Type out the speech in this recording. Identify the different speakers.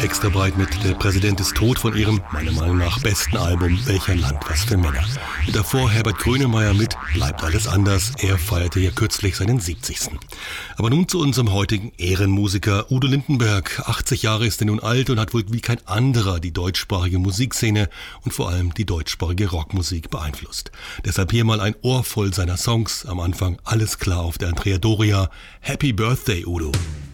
Speaker 1: Extra breit mit Der Präsident ist tot von ihrem, meiner Meinung nach, besten Album Welcher Land, was für Männer. Und davor Herbert Grönemeyer mit Bleibt alles anders. Er feierte ja kürzlich seinen 70. Aber nun zu unserem heutigen Ehrenmusiker Udo Lindenberg. 80 Jahre ist er nun alt und hat wohl wie kein anderer die deutschsprachige Musikszene und vor allem die deutschsprachige Rockmusik beeinflusst. Deshalb hier mal ein Ohr voll seiner Songs. Am Anfang Alles klar auf der Andrea Doria. Happy Birthday, Udo.